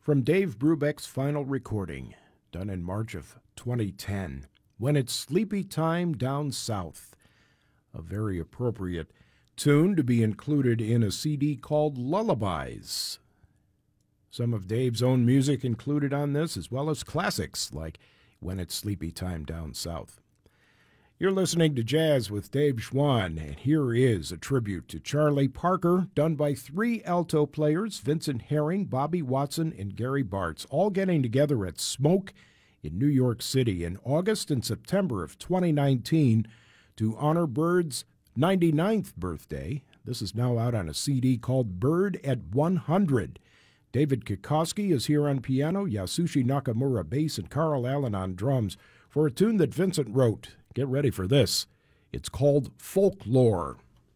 From Dave Brubeck's final recording, done in March of 2010, When It's Sleepy Time Down South. A very appropriate tune to be included in a CD called Lullabies. Some of Dave's own music included on this, as well as classics like When It's Sleepy Time Down South. You're listening to Jazz with Dave Schwann, and here is a tribute to Charlie Parker, done by three alto players, Vincent Herring, Bobby Watson, and Gary Bartz, all getting together at Smoke in New York City in August and September of 2019 to honor Bird's 99th birthday. This is now out on a CD called Bird at 100. David Kikoski is here on piano, Yasushi Nakamura bass, and Carl Allen on drums for a tune that Vincent wrote. Get ready for this. It's called Folklore.